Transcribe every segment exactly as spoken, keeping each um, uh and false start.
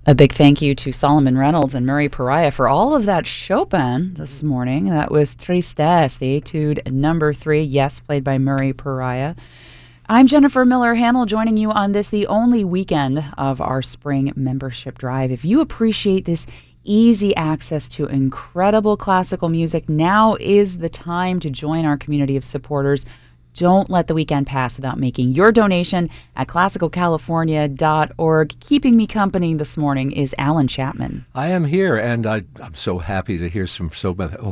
A big thank you to Solomon Reynolds and Murray Pariah for all of that Chopin this morning. That was Tristesse, the etude number three, yes, played by Murray Pariah. I'm Jennifer Miller Hamill, joining you on this, the only weekend of our spring membership drive. If you appreciate this easy access to incredible classical music, now is the time to join our community of supporters. Don't let the weekend pass without making your donation at classical california dot org. Keeping me company this morning is Alan Chapman. I am here, and I, I'm so happy to hear some so.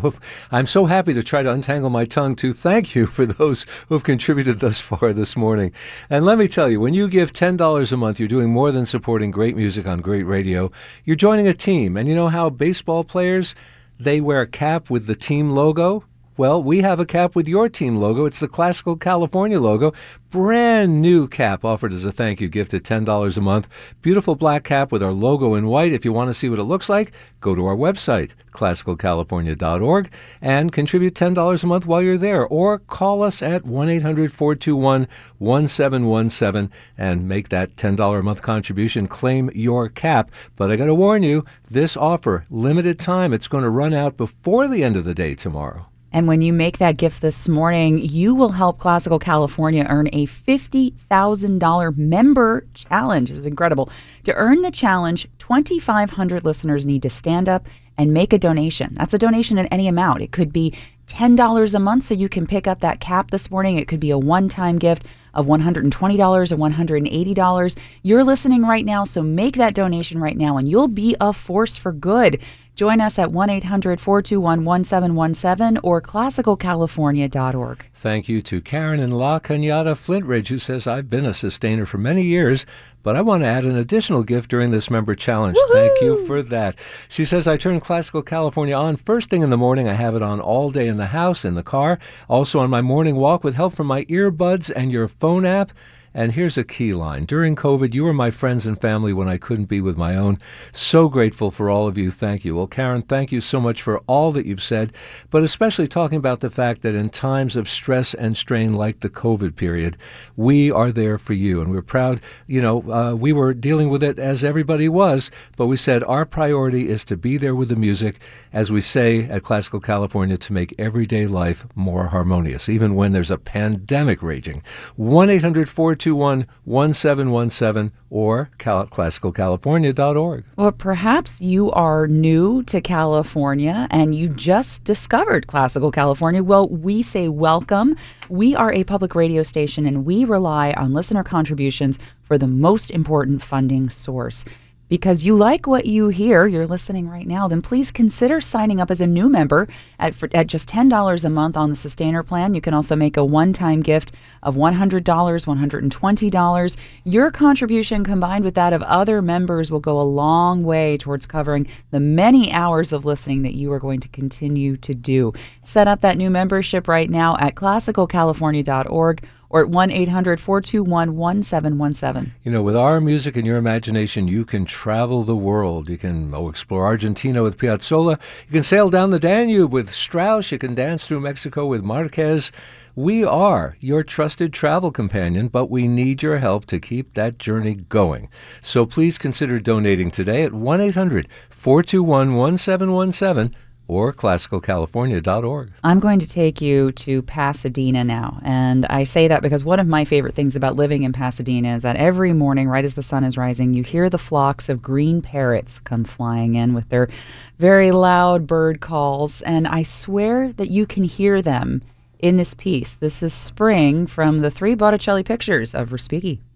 I'm so happy to try to untangle my tongue to thank you for those who have contributed thus far this morning. And let me tell you, when you give ten dollars a month, you're doing more than supporting great music on great radio. You're joining a team, and you know how baseball players, they wear a cap with the team logo? Well, we have a cap with your team logo. It's the Classical California logo. Brand new cap offered as a thank you gift at ten dollars a month. Beautiful black cap with our logo in white. If you want to see what it looks like, go to our website, classical california dot org, and contribute ten dollars a month while you're there. Or call us at one eight hundred four two one one seven one seven and make that ten dollars a month contribution. Claim your cap. But I got to warn you, this offer, limited time. It's going to run out before the end of the day tomorrow. And when you make that gift this morning, you will help Classical California earn a fifty thousand dollars member challenge. This is incredible. To earn the challenge, twenty-five hundred listeners need to stand up and make a donation. That's a donation in any amount. It could be ten dollars a month so you can pick up that cap this morning. It could be a one-time gift of one hundred twenty dollars or one hundred eighty dollars. You're listening right now, so make that donation right now, and you'll be a force for good. Join us at one eight hundred four two one one seven one seven or classical california dot org. Thank you to Karen in La Cañada, Flintridge, who says, I've been a sustainer for many years, but I want to add an additional gift during this member challenge. Woo-hoo! Thank you for that. She says, I turn Classical California on first thing in the morning. I have it on all day in the house, in the car, also on my morning walk with help from my earbuds and your phone app. And here's a key line. During COVID, you were my friends and family when I couldn't be with my own. So grateful for all of you. Thank you. Well, Karen, thank you so much for all that you've said, but especially talking about the fact that in times of stress and strain like the COVID period, we are there for you. And we're proud. You know, uh, we were dealing with it as everybody was, but we said our priority is to be there with the music, as we say at Classical California, to make everyday life more harmonious, even when there's a pandemic raging. one eight hundred four two one one seven one seven or classical california dot org. Or perhaps you are new to California and you just discovered Classical California. Well, we say welcome. We are a public radio station and we rely on listener contributions for the most important funding source. Because you like what you hear, you're listening right now, then please consider signing up as a new member at for, at just ten dollars a month on the Sustainer plan. You can also make a one-time gift of one hundred dollars, one hundred twenty dollars. Your contribution combined with that of other members will go a long way towards covering the many hours of listening that you are going to continue to do. Set up that new membership right now at classical california dot org. Or at one eight hundred four two one one seven one seven. You know, with our music and your imagination, you can travel the world. You can oh, explore Argentina with Piazzolla. You can sail down the Danube with Strauss. You can dance through Mexico with Marquez. We are your trusted travel companion, but we need your help to keep that journey going. So please consider donating today at one eight hundred four two one one seven one seven. Or classical california dot org. I'm going to take you to Pasadena now. And I say that because one of my favorite things about living in Pasadena is that every morning, right as the sun is rising, you hear the flocks of green parrots come flying in with their very loud bird calls. And I swear that you can hear them in this piece. This is Spring from the three Botticelli pictures of Respighi.